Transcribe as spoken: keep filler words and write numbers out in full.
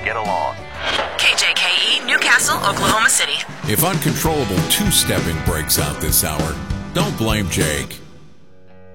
get along. K J K E, Newcastle, Oklahoma City. If uncontrollable two-stepping breaks out this hour, don't blame Jake.